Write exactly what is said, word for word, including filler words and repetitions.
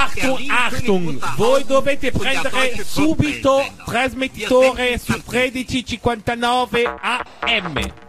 Achtung, Achtung, voi dovete prendere subito trasmettitore su tredici cinquantanove A M.